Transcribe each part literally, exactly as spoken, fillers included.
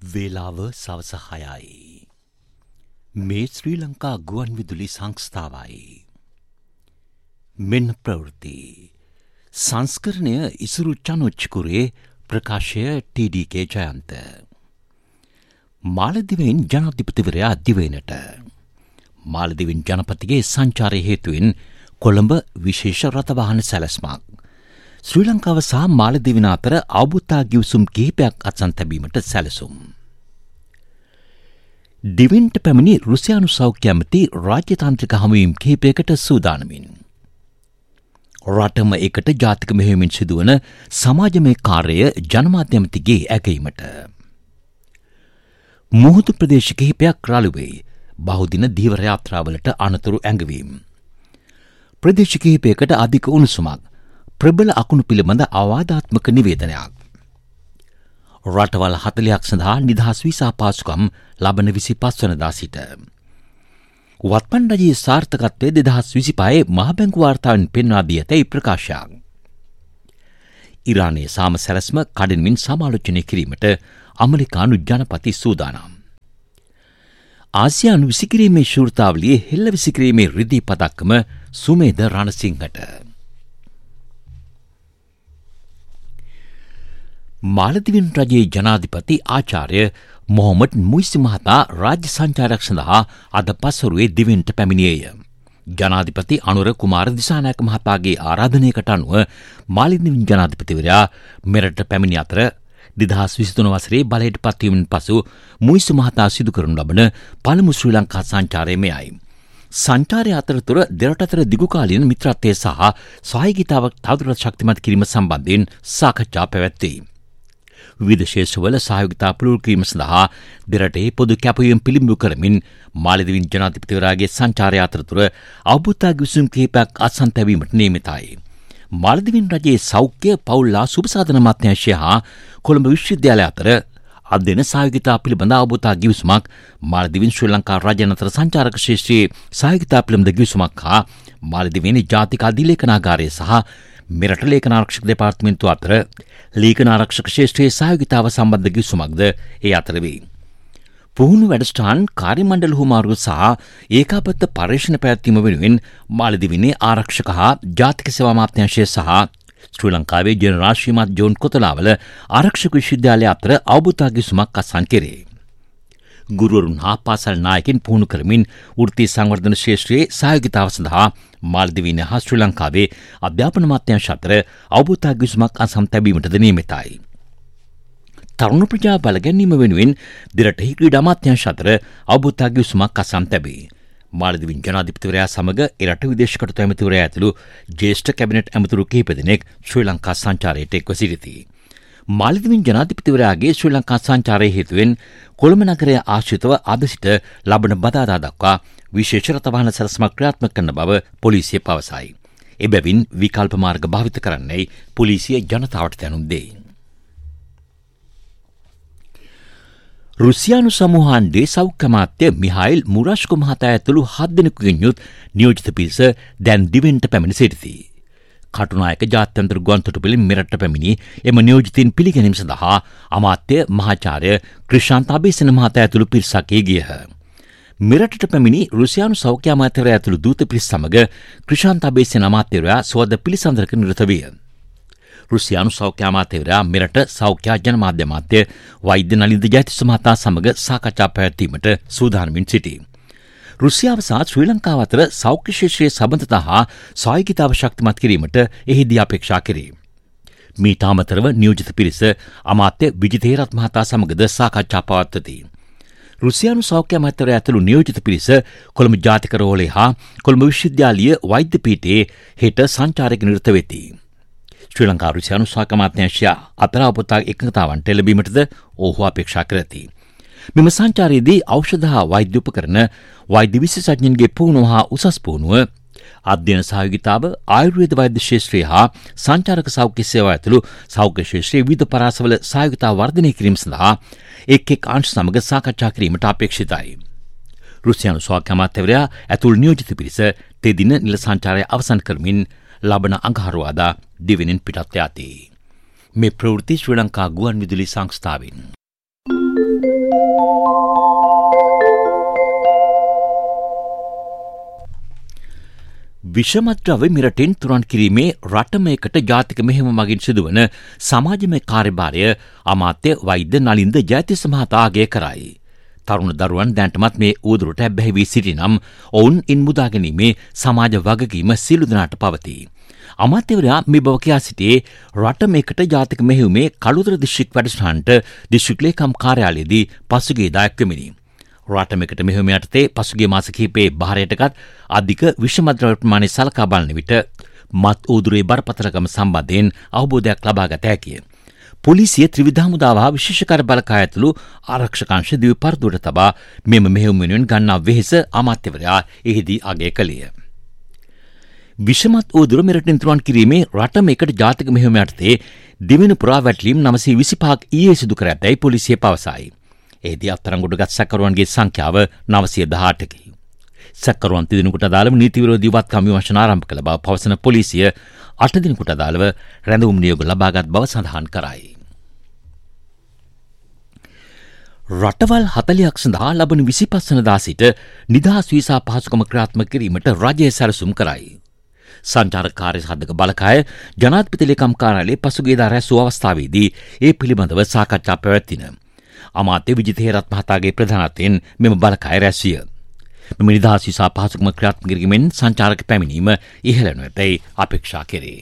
වේලාව සවස හයයි. මේ ශ්‍රී ලංකා ගුවන් විදුලි සංස්ථාවයි. මෙන්න ප්‍රවෘත්ති. සංස්කරණය ඉසුරු චනොච්චිකුරේ ප්‍රකාශය ටී ඩී කේ ජයන්ත. මාලදිවෙන් ජනාධිපතිවරයා දිවයිනට. මාලදිවෙන් ජනපතිගේ සංචාරය හේතුවෙන් කොළඹ විශේෂ රථවාහන සැලැස්මක්. ශ්‍රී ලංකාව සහ මාලදිවෙන අතර අවබෝධතා ගිවිසුම් කිහිපයක් අත්සන් තැබීමට සැලසුම්. දිවෙන්ට පැමිණි රුසියානු සෞඛ්‍ය ඇමති රාජ්‍යතාන්ත්‍රික හමුවීම් කිහිපයකට සූදානමින්. රටම එකට ජාතික මෙහෙයුමින් සිදුවන සමාජමය කාර්යය ජනමාධ්‍ය ඇමතිගේ ඇගීමට. මුහුදු ප්‍රදේශ කිහිපයක් රළුවේ බහුදින දීවර යාත්‍රාවලට අනතුරු ඇඟවීම. ප්‍රදේශ කිහිපයකට අධික උණුසුමක්. ප්‍රබල අකුණු පිළිබඳ අවවාදාත්මක නිවේදනයක්. රටවල් හතළියක් සඳහා නිදහස් වීසා පාසුකම් ලබන විසිපස් වනදා සිට. වත්මන් රජයේ සාර්ථකත්වය දෙදහස් විසිපහේ මහ බැංකු වාර්තාවෙන් පෙන්වා දී ඇතැයි ප්‍රකාශයක්. ඉරානයේ සාම සැලැස්ම කඩින්මින් සමාලෝචනය කිරීමට ඇමරිකානු ජනපති සූදානම්. ආසියානු විසිකිරීමේ ශූරතාවලියේ හෙළ විසිකිරීමේ රිදී පදක්කම සුමේද රණසිංහට. මාලදිවෙන් රජයේ ජනාධිපති ආචාර්ය මොහොමඩ් මුයිසි මහතා රාජ්‍ය සංචාරයක් සඳහා අද පස්වරුවේ දිවෙන්ට පැමිණියේය. ජනාධිපති අනුර කුමාර දිසානායක මහතාගේ ආරාධනයකට අනුව මාලදිවෙන් ජනාධිපතිවරයා මෙරට පැමිණි අතර දෙදහස් විසිතුන වසරේ බලයට පත්වීමෙන් පසු මුයිසි මහතා සිදු කරනු ලබන පළමු ශ්‍රී ලංකා සංචාරය මෙයයි. සංචාරය අතරතුර දෙරට අතර දිගුකාලීන මිත්‍රත්වය සහ සහයෝගීතාවක් තවදුරටත් ශක්තිමත් කිරීම සම්බන්ධයෙන් සාකච්ඡා පැවැත්වේ. විවිධ ශේෂ්ත්‍රවල සහයෝගිතා පුළුල් කිරීම සඳහා දෙරටේ පොදු කැපවීම් පිළිබිඹු කරමින් මාලදිවෙන් ජනාධිපතිවරයාගේ සංචාරය අතරතුර අවබෝධතා ගිවිසුම් කිහිපයක් අත්සන් තැබීමට නියමිතයි. මාලදිවෙන් රජයේ සෞඛ්‍ය පවුල් හා සුබසාධන අමාත්‍යාංශය හා කොළඹ විශ්වවිද්‍යාලය අතර අධ්‍යයන සහයෝගිතා පිළිබඳ අවබෝධතා ගිවිසුමක්, මාලදිවෙන් ශ්‍රී ලංකා රජයන් අතර සංචාරක ශේෂ්ත්‍රයේ සහයෝගිතා පිළිබඳ ගිවිසුමක් හා මාලදිවෙන් ජාතික අධිලේඛනාගාරය සහ මෙරට ලේඛනාරක්ෂක දෙපාර්තමේන්තුව අතර ලේඛනාරක්ෂක ශේෂ්ත්‍රයේ සහයෝගිතාව සම්බන්ධ ගිවිසුමක්ද ඒ අතර වේ. පුහුණු වැඩසටහන් කාර්ය මණ්ඩල හුවමාරුව සහ ඒකාබද්ධ පර්යේෂණ පැවැත්වීම වෙනුවෙන් මාලදිවෙනේ ආරක්ෂක හා ජාතික සේවා අමාත්‍යාංශය සහ ශ්‍රී ලංකාවේ ජනරාල් ශ්‍රීමත් ජෝන් කොතලාවල ආරක්ෂක විශ්වවිද්‍යාලය අතර අවබෝධතා ගිවිසුමක් අත්සන් කෙරේ. ගුරුවරුන් හා පාසල් නායකින් පුහුණු කරමින් වෘත්තීය සංවර්ධන ශේෂ්ත්‍රයේ සහයෝගිතාව සඳහා මාලදිවෙන හා ශ්‍රී ලංකාවේ අධ්‍යාපන අමාත්‍යාංශ අතර අවබෝධතා ගිවිසුමක් අත්සන් තැබීමටද නියමිතයි. තරුණ ප්‍රජා බලගැනීම වෙනුවෙන් දෙරටෙහි ක්‍රීඩා අමාත්‍යාංශ අතර අවබෝධතා ගිවිසුමක් අත්සන් තැබේ. මාලදිවෙන් ජනාධිපතිවරයා සමග එරට විදේශ කටයුතු ඇමතිවරයා ඇතුළු ජ්‍යෙෂ්ඨ කැබිනට් ඇමතිවරු කිහිප දෙනෙක් ශ්‍රී ලංකා සංචාරයට එක්ව සිටිති. මාලදිවෙන් ජනාධිපතිවරයාගේ ශ්‍රී ලංකා සංචාරය හේතුවෙන් කොළඹ නගරය ආශ්‍රිතව අද සිට ලබන බදාදා දක්වා විශේෂ රථවාහන සැලැස්මක් ක්‍රියාත්මක කරන බව පොලිසිය පවසයි. එබැවින් විකල්ප මාර්ග භාවිත කරන්නයි පොලිසිය ජනතාවට දැනුම් දෙයි. රුසියානු සමූහාණ්ඩේ සෞඛ්‍ය අමාත්‍ය මිහායිල් මුරාෂ්කෝ මහතා ඇතුළු හත් දෙනෙකුගෙන් යුත් නියෝජිත පිරිස දැන් දිවෙන්ට පැමිණ සිටිති. කටුනායක ජාත්‍යන්තර ගුවන්තොටුපළින් මෙරට පැමිණි එම නියෝජිතයින් පිළිගැනීම සඳහා අමාත්‍ය මහාචාර්ය ක්‍රිෂාන්ත අබේසේන මහතා ඇතුළු පිරිසක් ගියහ. මෙරටට පැමිණි රුසියානු සෞඛ්‍ය අමාත්‍යවරයා ඇතුළු දූත පිරිස සමග ක්‍රිෂාන්ත අබේසේන අමාත්‍යවරයා සුවද පිළිසඳරක නිරත විය. රුසියානු සෞඛ්‍ය අමාත්‍යවරයා මෙරට සෞඛ්‍ය ජනමාධ්‍ය අමාත්‍ය වෛද්‍ය නලින්ද ජයතිස්ස මහතා සමග සාකච්ඡා පැවැත්වීමට සූදානමින් සිටී. රුසියාව සහ ශ්‍රී ලංකාව අතර සෞඛ්‍ය ශේෂ්ත්‍රයේ සම්බන්ධතා හා සහයෝගීතාව ශක්තිමත් කිරීමට එහිදී අපේක්ෂා කෙරේ. මීට අමතරව නියෝජිත පිරිස අමාත්‍ය විජිත හේරත් මහතා සමගද සාකච්ඡා පවත්වති. රුසියානු සෞඛ්‍ය අමාත්‍යවරයා ඇතුළු නියෝජිත පිරිස කොළඹ ජාතික රෝහලේ හා කොළඹ විශ්වවිද්‍යාලීය වෛද්‍ය පීඨයේ හෙට සංචාරයක නිරත වෙති. ශ්‍රී ලංකා රුසියානු සෞඛ්‍ය අමාත්‍යාංශය අතර අවබෝධතා එකඟතාවන්ට එළඹීමටද ඔහු අපේක්ෂා කරති. මෙම සංචාරයේදී ඖෂධ හා වෛද්‍ය උපකරණ, වෛද්‍ය විශේෂඥන්ගේ පුහුණුව හා උසස් පුහුණුව, අධ්‍යයන සහයෝගීතාව, ආයුර්වේද වෛද්‍ය ශාස්ත්‍රය හා සංචාරක සෞඛ්‍ය සේවා ඇතුළු සෞඛ්‍ය ශාස්ත්‍රයේ විවිධ පරාසවල සහයෝගීතාව වර්ධනය කිරීම සඳහා එක් එක් අංශ සමග සාකච්ඡා කිරීමට අපේක්ෂිතයි. රුසියානු සෞඛ්‍ය අමාත්‍යවරයා ඇතුළු නියෝජිත පිරිස තෙදින නිල සංචාරය අවසන් කරමින් ලබන අඟහරුවාදා දිවෙනින් පිටත් යති. මේ ප්‍රවෘත්ති ශ්‍රී ලංකා ගුවන් විදුලි සංස්ථාවෙන් විෂමද්‍රව්‍ය මිරටින් තුරන් කිරීමේ රටමයකට ජාතික මෙහෙම මගින් සිදුවන සමාජමය කාර්යභාරය අමාත්‍ය වෛද්‍ය නලින්ද ජයතිස්ස මහතා අගය කරයි. තරුණ දරුවන් දැනටමත් මේ ඌදුරට ඇබ්බැහි වී සිටිනම් ඔවුන් ඉන් මුදා ගැනීමේ සමාජ වගකීම සියලු දෙනාට පවතී. අමාත්‍යවරයා මේ බව කියා සිටියේ රටමයකට ජාතික මෙහෙයුමේ කළුතර දිස්ත්‍රික් වැඩසටහනට දිස්ත්‍රික් ලේකම් කාර්යාලයේදී පසුගිය දායක වෙමිනි. රටමයකට මෙහෙයුම යටතේ පසුගිය මාස කිහිපයේ බහරයටගත් අධික විෂමද්‍රව්‍ය ප්‍රමාණය සලකා බලන විට මත් ඌදුරේ බරපතලකම සම්බන්ධයෙන් අවබෝධයක් ලබා ගත හැකිය. පොලිසිය ත්‍රිවිධ හමුදාව හා විශේෂකර බලකාය ඇතුළු ආරක්ෂකාංශ දිවි පරදුවට තබා මෙම මෙහෙයුම වෙනුවෙන් ගන්නා වෙහෙස අමාත්‍යවරයා එහිදී අගය කළේය. විෂමත් ඌදුර මෙරටින් තුරන් කිරීමේ රටමයකට ජාතික මෙහෙයුම යටතේ දිවෙන පුරා වැටලීම් නවසිය විසිපහක් ඊයේ සිදු කර ඇතැයි පොලිසිය පවසයි. එහිදී අත්අඩංගුවටගත් සැකකරුවන්ගේ සංඛ්‍යාව නවසිය දහඅටකි. සැකකරුවන් තිදෙනෙකුට අදාළව නීති විරෝධී වත්කම් විමර්ශන ආරම්භ කළ බව පවසන පොලිසිය අට දිනකට අදාළව රැඳවුම් නියෝග ලබාගත් බව සඳහන් කරයි. රටවල් හතළියක් සඳහා ලබන විසිපස් වනදා සිට නිදහස් වීසා පහසුකම ක්‍රියාත්මක කිරීමට රජය සැලසුම් කරයි. සංචාරක කාර්ය සාධක බලකාය ජනාධිපති ලේකම් කාර්යාලයේ පසුගියදා රැස්වූ අවස්ථාවේදී ඒ පිළිබඳව සාකච්ඡා පැවැත්වින. අමාත්‍ය විජිත හේරත් මහතාගේ ප්‍රධානත්වයෙන් මෙම බලකාය රැස්විය. මෙම නිදහස් වීසා පහසුකම ක්‍රියාත්මක කිරීමෙන් සංචාරක පැමිණීම ඉහළ යනු ඇතැයි අපේක්ෂා කෙරේ.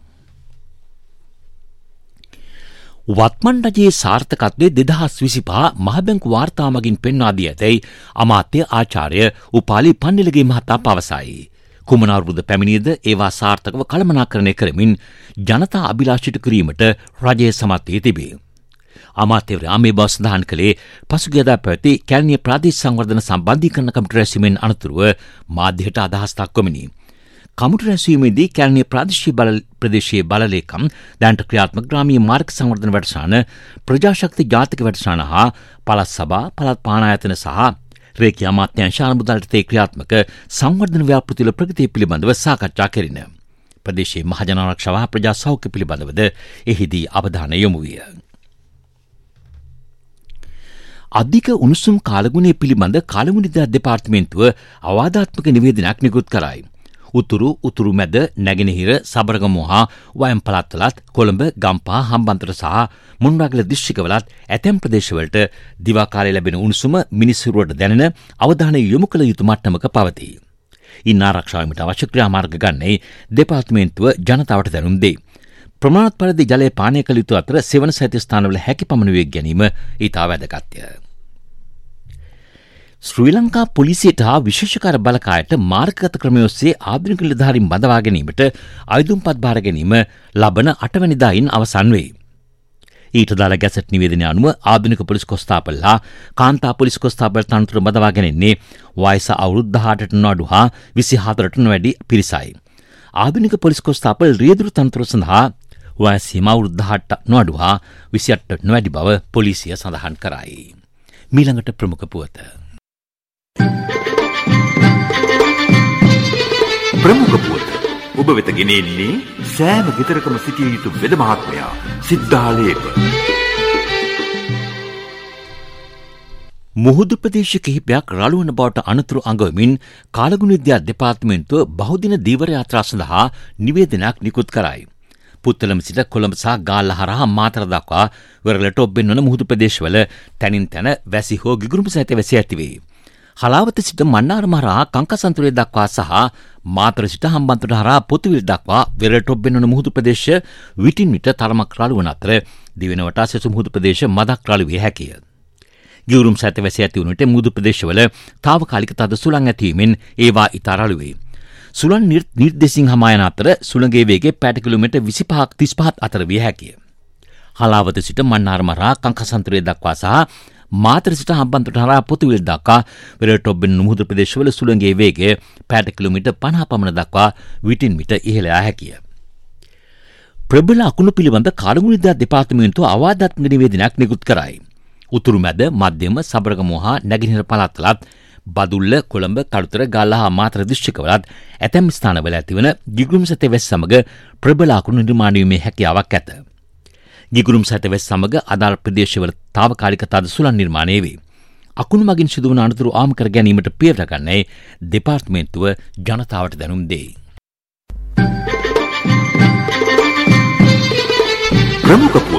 වත්මන් රජයේ සාර්ථකත්වයේ දෙදහස් විසිපහ මහබැංකු වාර්තා මගින් පෙන්වා දී ඇතැයි අමාත්‍ය ආචාර්ය උපාලි පන්නිලගේ මහතා පවසයි. කුමන අවුරුද්ද පැමිණියද ඒවා සාර්ථකව කළමනාකරණය කරමින් ජනතා අභිලාෂිත කිරීමට රජය සමත් වී තිබේ. අමාත්‍යවරයා මේ බව සඳහන් කළේ පසුගියදා පැවති කැලණිය ප්‍රාදේශීය සංවර්ධන සම්බන්ධීකරණ කමිටු රැස්වීමෙන් අනතුරුව මාධ්‍යයට අදහස් දක්වමිනි. කමිටු රැස්වීමේදී කැලණිය ප්‍රාදේශීය බල ප්‍රදේශීය බලලේකම් දැනට ක්‍රියාත්මක ග්‍රාමීය මාර්ග සංවර්ධන වැඩසටහන ප්‍රජාශක්ති ජාතික වැඩසටහන හා පළාත් සභා පළාත් පාලන ආයතන සහ රේඛීය අමාත්‍යාංශ අනුමුදල්ට තේ ක්‍රියාත්මක සංවර්ධන ව්‍යාපෘතිවල ප්‍රගතිය පිළිබඳව සාකච්ඡා කෙරින. ප්‍රදේශීය මහජන ආරක්ෂාව හා ප්‍රජා සෞඛ්‍ය පිළිබඳවද එහිදී අවධානය යොමු විය. අධික උණුසුම් කාලගුණය පිළිබඳ කාලගුණිදා දෙපාර්තමේන්තුව අවවාදාත්මක නිවේදනයක් නිකුත් කරයි. උතුරු උතුරු මැද නැගෙනහිර සබරගමුව හා වයම් පළාත්වලත් කොළඹ ගම්පහ හම්බන්තොට සහ මුන්රාගල දිස්ත්‍රික්කවලත් ඇතැම් ප්‍රදේශවලට දිවා කාලයේ ලැබෙන උණුසුම මිනිස්සුරුවට දැනෙන අවධානය යොමු කළ යුතු මට්ටමක පවතී. ඉන් ආරක්ෂාවීමට අවශ්‍ය ක්‍රියාමාර්ග ගන්නේ දෙපාර්තමේන්තුව ජනතාවට දැනුම් දෙයි. ප්‍රමාණවත් පරිදි ජලය පානය කළ යුතු අතර සෙවන සහිත ස්ථානවල හැකි පමණ වේග ගැනීම ඉතා වැදගත්ය. ශ්‍රී ලංකා පොලිසියට හා විශේෂකාර බලකායට මාර්ගගත ක්‍රමය ඔස්සේ ආධුනික නිලධාරීන් බඳවා ගැනීමට අයදුම්පත් භාර ගැනීම ලබන අටවැනිදායින් අවසන් වේ. ඊට දාල ගැසට් නිවේදනය අනුව ආධුනික පොලිස් කොස්තාපල් හා කාන්තා පොලිස් කොස්තාපල් තනතුර බඳවා ගැනීමේ වයස අවුරුදු දහඅටට නොඅඩු හා විසිහතරට නොවැඩි පිරිසයි. ආධුනික පොලිස් කොස්තාපල් රියදුරු තනතුර සඳහා වයස සීමා අවුරුදු දහඅටට නොඅඩු හා විසිඅටට නොවැඩි බව පොලිසිය සඳහන් කරයි. මීළඟට ප්‍රමුඛ පුවත. ප්‍රමුඛ පුවත ඔබ වෙත ගෙනෙන්නේ සෑම ගෙදරකම සිටිය යුතු වෙද මහත්මයා සිද්ධාලේප. මුහුදු ප්‍රදේශ කිහිපයක් රළු වන බවට අනතුරු අඟවමින් කාලගුණ විද්‍යා දෙපාර්තමේන්තුව බහුදින දීවර යාත්‍රා සඳහා නිවේදනයක් නිකුත් කරයි. පුත්තලම සිට කොළඹ සහ ගාල්ල හරහා මාතර දක්වා වෙරළට ඔබ්බෙන් වන මුහුදු ප්‍රදේශවල තැනින් තැන වැසි හෝ ගිගුරුම් සහිත වැසි ඇතිවේ. හලාවත සිට මන්නාරම හරහා කංකසන්තුරේ දක්වා සහ මාතර සිට හම්බන්තොට හරහා පොතුවිල් දක්වා වෙරළට ඔබ්බෙන් වන මුහුදු ප්‍රදේශ විටින් විට තරමක් රළු වන අතර දිවෙන වටා සෙසු මුහුදු ප්‍රදේශ මදක් රළු විය හැකිය. ගිවුරුම් සහිත වැසි ඇති වුණු විට මුහුදු ප්‍රදේශවල තාවකාලික තද සුළං ඇතිවීමෙන් ඒවා ඉතා රළු වේ. සුළං නිර්දේශින් හමා යන අතර සුළඟේ වේගය පැයට කිලෝමීටර් විසිපහක් තිස්පහක් අතර විය හැකිය. හලාවත සිට මන්නාරම හරහා කංකසන්තුරේ දක්වා සහ මාතර සිට හම්බන්තොට හරහා පොතුවිල් දක්වා වෙරළට ඔබ්බෙන මුහුදු ප්‍රදේශවල සුළඟේ වේගය පැයට කිලෝමීටර් පනහ පමණ දක්වා විටින් විට ඉහළ යා හැකිය. ප්‍රබල අකුණු පිළිබඳ කාලගුණ විද්‍යා දෙපාර්තමේන්තුව අවවාදාත්මක නිවේදනයක් නිකුත් කරයි. උතුරු මැද මධ්‍යම සබරගමුව හා නැගෙනහිර පළාත්වලත් බදුල්ල කොළඹ කළුතර ගාල්ල හා මාතර දිස්ත්‍රික්කවලත් ඇතැම් ස්ථානවල ඇතිවන ගිගුරුම් සහිත වැසි සමග ප්‍රබල අකුණු නිර්මාණය වීමේ හැකියාවක් ඇත. ගිගුරුම් සහිත වැසි සමග අදාළ ප්‍රදේශවල තාවකාලික තද සුළං නිර්මාණය වේ. අකුණු මගින් සිදුවන අනතුරු ආම කර ගැනීමට පියවර ගන්නේ දෙපාර්තමේන්තුව ජනතාවට දැනුම් දෙයි. ප්‍රමුඛ